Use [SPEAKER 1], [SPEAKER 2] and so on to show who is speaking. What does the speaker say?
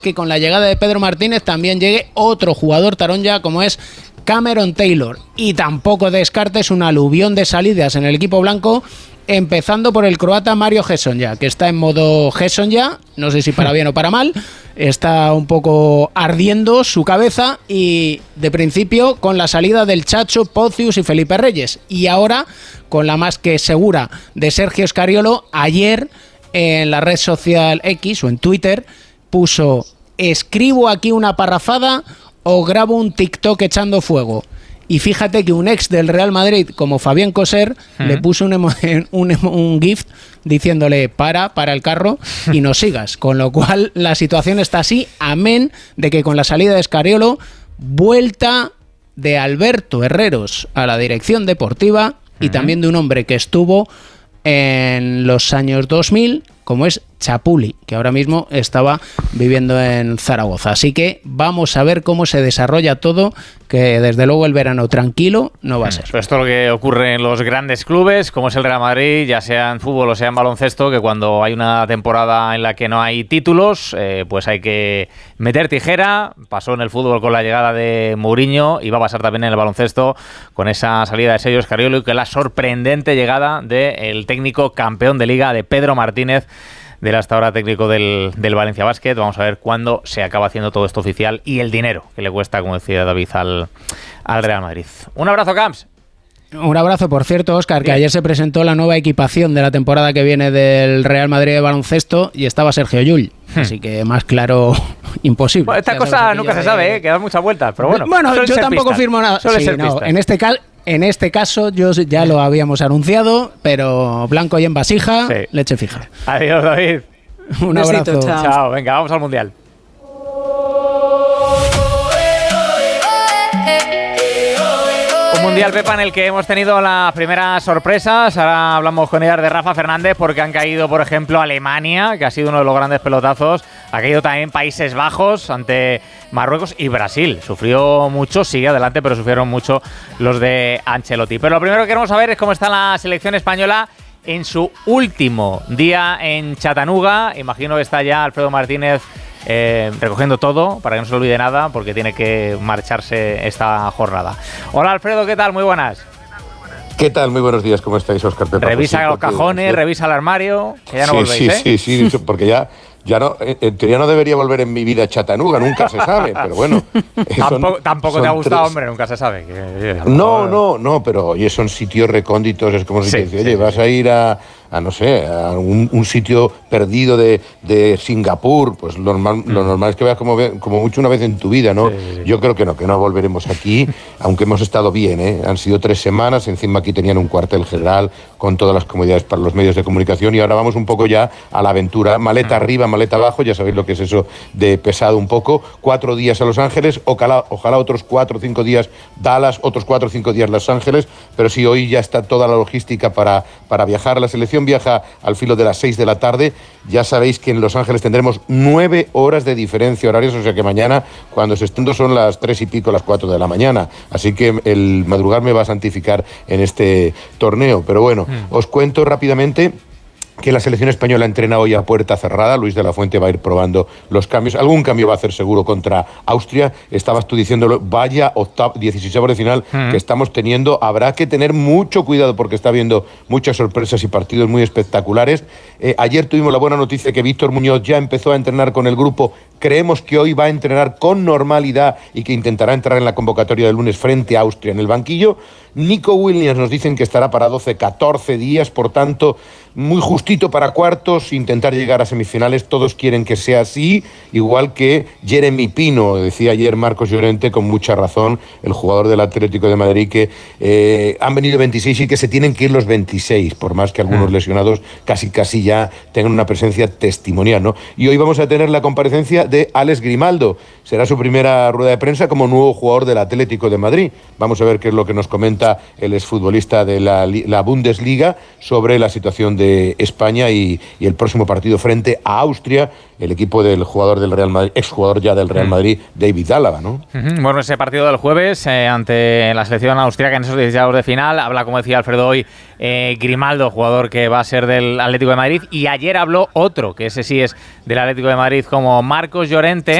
[SPEAKER 1] que con la llegada de Pedro Martínez también llegue otro jugador taronja como es Cameron Taylor. Y tampoco descartes un aluvión de salidas en el equipo blanco, empezando por el croata Mario Hesonja, que está en modo Hesonja, no sé si para bien o para mal, está un poco ardiendo su cabeza y de principio con la salida del Chacho, Pocius y Felipe Reyes, y ahora con la más que segura de Sergio Scariolo. Ayer en la red social X o en Twitter puso: escribo aquí una parrafada o grabo un TikTok echando fuego. Y fíjate que un ex del Real Madrid como Fabián Coser le puso un gift diciéndole para el carro y no sigas. Con lo cual la situación está así, amén de que con la salida de Scariolo, vuelta de Alberto Herreros a la dirección deportiva y también de un hombre que estuvo en los años 2000, como es Chapuli, que ahora mismo estaba viviendo en Zaragoza. Así que vamos a ver cómo se desarrolla todo, que desde luego el verano tranquilo no va a ser.
[SPEAKER 2] Pues esto es lo que ocurre en los grandes clubes, como es el Real Madrid, ya sea en fútbol o sea en baloncesto, que cuando hay una temporada en la que no hay títulos, pues hay que meter tijera. Pasó en el fútbol con la llegada de Mourinho y va a pasar también en el baloncesto con esa salida de Sergio Scariolo y con la sorprendente llegada del técnico campeón de Liga, de Pedro Martínez, del hasta ahora técnico del Valencia Basket. Vamos a ver cuándo se acaba haciendo todo esto oficial y el dinero que le cuesta, como decía David, al Real Madrid. Un abrazo, Camps.
[SPEAKER 1] Un abrazo, por cierto, Óscar, que ayer se presentó la nueva equipación de la temporada que viene del Real Madrid de baloncesto y estaba Sergio Llull. Así que más claro, imposible.
[SPEAKER 2] Bueno, esta cosa nunca se sabe, que da muchas vueltas, pero bueno.
[SPEAKER 1] Bueno, yo tampoco firmo nada. Sí, no, en este caso, yo ya lo habíamos anunciado, pero blanco y en vasija, sí. Leche fija.
[SPEAKER 2] Adiós, David.
[SPEAKER 1] Un abrazo.
[SPEAKER 2] Chao. Venga, vamos al Mundial. Un Mundial, Pepa, en el que hemos tenido las primeras sorpresas. Ahora hablamos con ellas de Rafa Fernández, porque han caído, por ejemplo, Alemania, que ha sido uno de los grandes pelotazos. Ha caído también Países Bajos ante Marruecos y Brasil. Sufrió mucho, sigue adelante, pero sufrieron mucho los de Ancelotti. Pero lo primero que queremos saber es cómo está la selección española en su último día en Chattanooga. Imagino que está ya Alfredo Martínez recogiendo todo para que no se olvide nada, porque tiene que marcharse esta jornada. Hola, Alfredo, ¿qué tal? Muy buenas.
[SPEAKER 3] ¿Qué tal? Muy buenos días, ¿cómo estáis, Óscar?
[SPEAKER 2] Revisa los cajones, revisa el armario, que ya no volvéis,
[SPEAKER 3] Sí, porque ya no, en teoría no debería volver en mi vida a Chattanooga, nunca se sabe, pero bueno.
[SPEAKER 2] Tampoco te ha gustado, hombre, nunca se sabe.
[SPEAKER 3] No, pero oye, son sitios recónditos, es como si te dice, oye, vas a ir a un sitio perdido de Singapur, pues lo normal es que veas como mucho una vez en tu vida, ¿no? Sí. Yo creo que no volveremos aquí, aunque hemos estado bien, ¿eh? Han sido 3 semanas, encima aquí tenían un cuartel general con todas las comodidades para los medios de comunicación y ahora vamos un poco ya a la aventura, maleta arriba, maleta abajo, ya sabéis lo que es eso de pesado un poco, 4 días a Los Ángeles, ojalá otros 4 o 5 días Dallas, otros 4 o 5 días Los Ángeles, pero sí, hoy ya está toda la logística para viajar. La selección viaja al filo de las 6 de la tarde, ya sabéis que en Los Ángeles tendremos 9 horas de diferencia horarios, o sea que mañana cuando se estén son las 3 y pico, las 4 de la mañana, así que el madrugar me va a santificar en este torneo, pero bueno, os cuento rápidamente que la selección española entrena hoy a puerta cerrada. Luis de la Fuente va a ir probando los cambios. Algún cambio va a hacer seguro contra Austria. Estabas tú diciéndolo, vaya 16avos de final que estamos teniendo. Habrá que tener mucho cuidado porque está habiendo muchas sorpresas y partidos muy espectaculares. Ayer tuvimos la buena noticia que Víctor Muñoz ya empezó a entrenar con el grupo. Creemos que hoy va a entrenar con normalidad y que intentará entrar en la convocatoria del lunes frente a Austria en el banquillo. Nico Williams nos dicen que estará para 12-14 días, por tanto, muy justito para cuartos, intentar llegar a semifinales. Todos quieren que sea así, igual que Jeremy Pino, decía ayer Marcos Llorente con mucha razón, el jugador del Atlético de Madrid, que han venido 26 y que se tienen que ir los 26, por más que algunos lesionados casi ya tengan una presencia testimonial, ¿no? Y hoy vamos a tener la comparecencia de Alex Grimaldo. Será su primera rueda de prensa como nuevo jugador del Atlético de Madrid. Vamos a ver qué es lo que nos comenta pregunta el exfutbolista de la Bundesliga sobre la situación de España y el próximo partido frente a Austria, el equipo del jugador del Real Madrid, exjugador ya del Real Madrid, David Álava, ¿no?
[SPEAKER 2] Bueno, ese partido del jueves ante la selección austríaca en esos 16avos de final, habla, como decía Alfredo hoy, Grimaldo, jugador que va a ser del Atlético de Madrid, y ayer habló otro, que ese sí es del Atlético de Madrid, como Marcos Llorente,